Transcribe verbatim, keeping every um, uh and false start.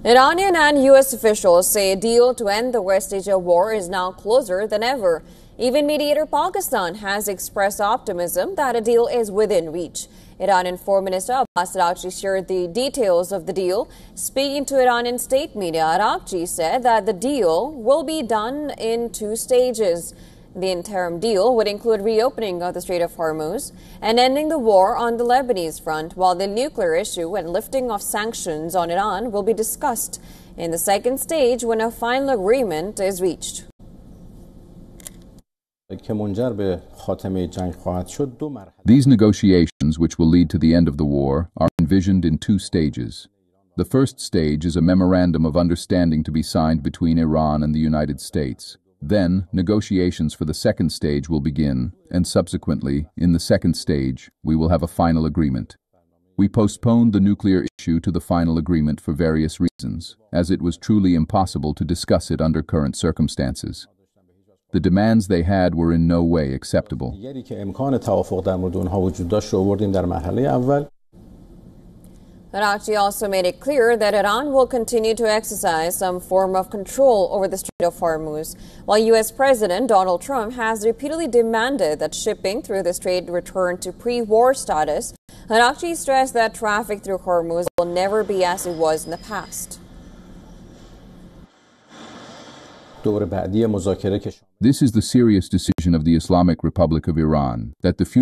Iranian and U S officials say a deal to end the West Asia war is now closer than ever. Even mediator Pakistan has expressed optimism that a deal is within reach. Iranian Foreign Minister Abbas Araghchi shared the details of the deal. Speaking to Iranian state media, Araghchi said that the deal will be done in two stages. The interim deal would include reopening of the Strait of Hormuz and ending the war on the Lebanese front, while the nuclear issue and lifting of sanctions on Iran will be discussed in the second stage when a final agreement is reached. These negotiations, which will lead to the end of the war, are envisioned in two stages. The first stage is a memorandum of understanding to be signed between Iran and the United States. Then, negotiations for the second stage will begin, and subsequently, in the second stage, we will have a final agreement. We postponed the nuclear issue to the final agreement for various reasons, as it was truly impossible to discuss it under current circumstances. The demands they had were in no way acceptable. Araghchi also made it clear that Iran will continue to exercise some form of control over the Strait of Hormuz, while U S President Donald Trump has repeatedly demanded that shipping through the strait return to pre-war status. Araghchi stressed that traffic through Hormuz will never be as it was in the past. This is the serious decision of the Islamic Republic of Iran, that the future